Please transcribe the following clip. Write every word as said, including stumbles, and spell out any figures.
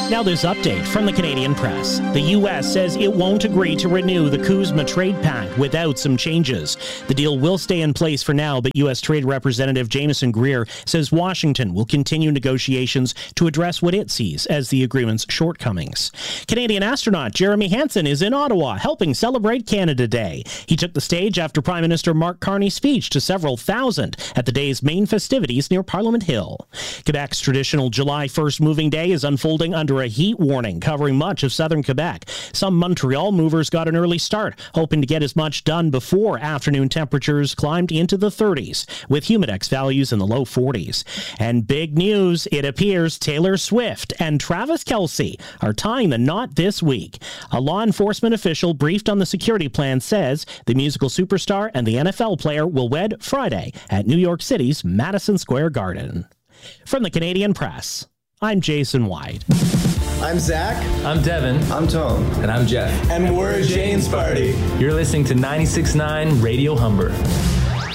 Now this update from the Canadian Press. The U S says it won't agree to renew the CUSMA trade pact without some changes. The deal will stay in place for now, but U S Trade Representative Jameson Greer says Washington will continue negotiations to address what it sees as the agreement's shortcomings. Canadian astronaut Jeremy Hansen is in Ottawa helping celebrate Canada Day. He took the stage after Prime Minister Mark Carney's speech to several thousand at the day's main festivities near Parliament Hill. Quebec's traditional July first moving day is unfolding under a heat warning covering much of southern Quebec. Some Montreal movers got an early start, hoping to get as much done before afternoon temperatures climbed into the thirties, with humidex values in the low forties. And big news, it appears Taylor Swift and Travis Kelce are tying the knot this week. A law enforcement official briefed on the security plan says the musical superstar and the N F L player will wed Friday at New York City's Madison Square Garden. From the Canadian Press, I'm Jason White. I'm Zach. I'm Devin. I'm Tom. And I'm Jeff. And we're Jane's Party. You're listening to ninety-six point nine Radio Humber.